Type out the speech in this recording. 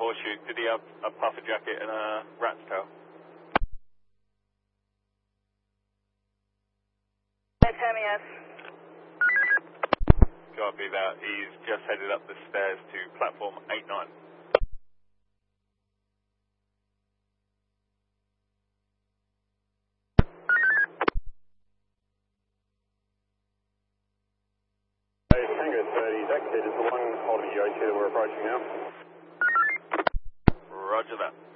Horseshoe. Did he have a puffer jacket and a rat's tail? Tell me yes. Copy that. He's just headed up the stairs to platform 89. Tango 30, Zach said it's the one holding Yoshi that we're approaching now. Roger that.